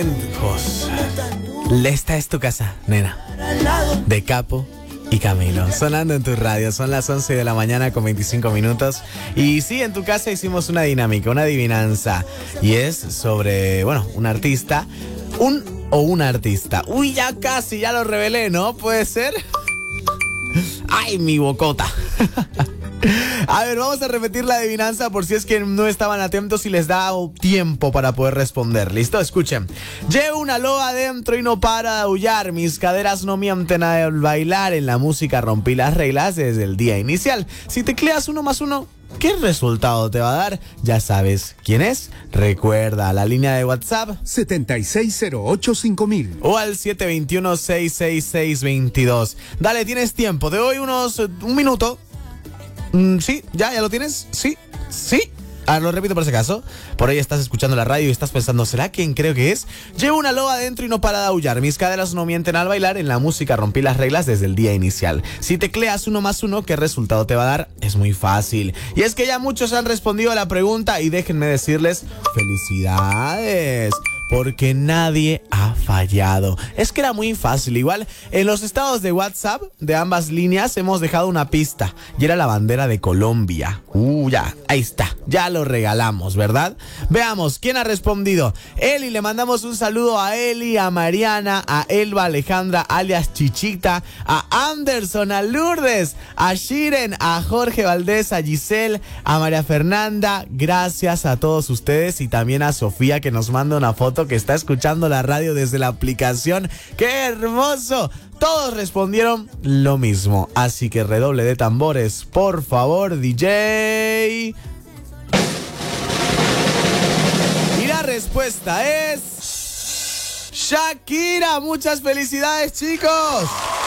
Esta es tu casa, nena. De Capo y Camilo, sonando en tu radio. Son las 11 de la mañana con 25 minutos. Y sí, en tu casa hicimos una dinámica, una adivinanza. Y es sobre, bueno, un artista. Una artista. Uy, ya casi, ya lo revelé, ¿no? ¿Puede ser? ¡Ay, mi bocota! A ver, vamos a repetir la adivinanza por si es que no estaban atentos y les da tiempo para poder responder. ¿Listo? Escuchen. Llevo una loba adentro y no para de aullar. Mis caderas no mienten al bailar. En la música rompí las reglas desde el día inicial. Si tecleas 1 más 1, ¿qué resultado te va a dar? Ya sabes quién es. Recuerda la línea de WhatsApp 76085000 o al 721-666-22. Dale, tienes tiempo. Te doy un minuto. Sí, ¿ya lo tienes? Sí. A ver, lo repito por si acaso. Por ahí estás escuchando la radio y estás pensando, ¿será quién creo que es? Llevo una loba adentro y no para de aullar. Mis caderas no mienten al bailar. En la música rompí las reglas desde el día inicial. Si tecleas 1 más 1, ¿qué resultado te va a dar? Es muy fácil. Y es que ya muchos han respondido a la pregunta y déjenme decirles, ¡felicidades! Porque nadie ha fallado. Es que era muy fácil. Igual, en los estados de WhatsApp de ambas líneas hemos dejado una pista. Y era la bandera de Colombia. Ya, ahí está. Ya lo regalamos, ¿verdad? Veamos, ¿quién ha respondido? Eli, le mandamos un saludo a Eli, a Mariana, a Elba Alejandra, alias Chichita, a Anderson, a Lourdes, a Shiren, a Jorge Valdés, a Giselle, a María Fernanda. Gracias a todos ustedes y también a Sofía que nos manda una foto que está escuchando la radio desde la aplicación. ¡Qué hermoso! Todos respondieron lo mismo, así que redoble de tambores, por favor, DJ. Y la respuesta es Shakira. Muchas felicidades, chicos.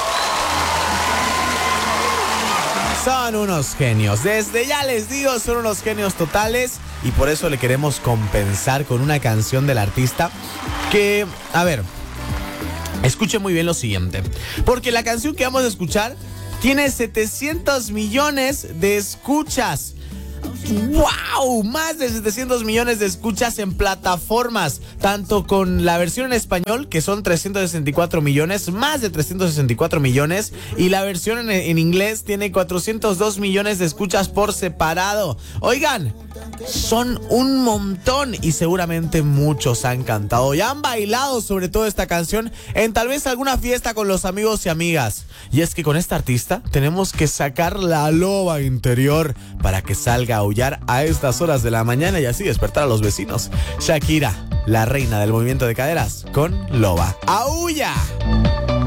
Son unos genios, desde ya les digo, son unos genios totales y por eso le queremos compensar con una canción del artista que, a ver, escuchen muy bien lo siguiente, porque la canción que vamos a escuchar tiene 700 millones de escuchas. ¡Wow! Más de 700 millones de escuchas en plataformas, tanto con la versión en español, que son 364 millones, más de 364 millones, y la versión en inglés tiene 402 millones de escuchas por separado. Oigan, son un montón y seguramente muchos han cantado y han bailado sobre todo esta canción en tal vez alguna fiesta con los amigos y amigas. Y es que con esta artista tenemos que sacar la loba interior para que salga a aullar a estas horas de la mañana y así despertar a los vecinos. Shakira, la reina del movimiento de caderas, con Loba. ¡Aulla!